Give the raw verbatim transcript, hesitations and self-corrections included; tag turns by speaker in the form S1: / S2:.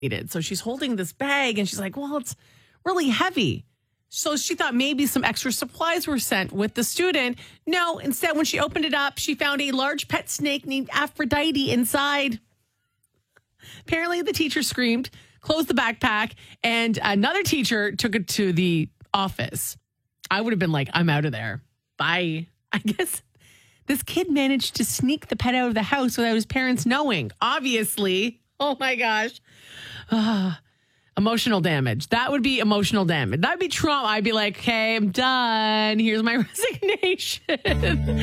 S1: So she's holding this bag and she's like, well, it's really heavy. So she thought maybe some extra supplies were sent with the student. No, instead, when she opened it up, she found a large pet snake named Aphrodite inside. Apparently, the teacher screamed, closed the backpack, and another teacher took it to the office. I would have been like, I'm out of there. Bye. I guess this kid managed to sneak the pet out of the house without his parents knowing. Obviously. Oh, my gosh. Uh, emotional damage. That would be emotional damage. That would be trauma. I'd be like, okay, I'm done. Here's my resignation.